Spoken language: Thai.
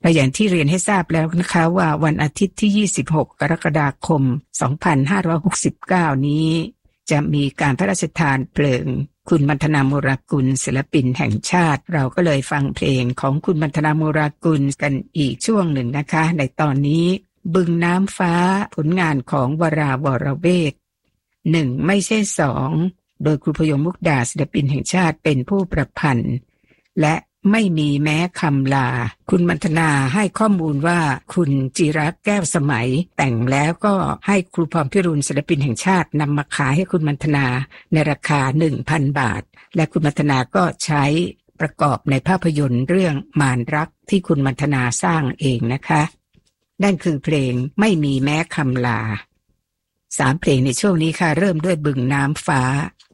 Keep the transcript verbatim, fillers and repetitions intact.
และอย่างที่เรียนให้ทราบแล้วนะคะว่าวันอาทิตย์ที่ยี่สิบหกกรกฎาคมสองพันห้าร้อยหกสิบเก้านี้จะมีการพระราชทานเพลิงคุณมัณฑนาโมรากุลศิลปินแห่งชาติเราก็เลยฟังเพลงของคุณมัณฑนาโมรากุลกันอีกช่วงหนึ่งนะคะในตอนนี้บึงน้ำฟ้าผลงานของวราวรเวทหนึ่งไม่ใช่สองโดยครูพยมมุกดาศิลปินแห่งชาติเป็นผู้ประพันธ์และไม่มีแม้คำลาคุณมัณฑนาให้ข้อมูลว่าคุณจิรักษ์แก้วสมัยแต่งแล้วก็ให้ครูพรพิรุณศิลปินแห่งชาตินำมาขายให้คุณมัณฑนาในราคา หนึ่งพัน บาทและคุณมัณฑนาก็ใช้ประกอบในภาพยนตร์เรื่องมารรักที่คุณมัณฑนาสร้างเองนะคะนั่นคือเพลงไม่มีแม้คำลาสามเพลงในช่วงนี้ค่ะเริ่มด้วยบึงน้ำฟ้า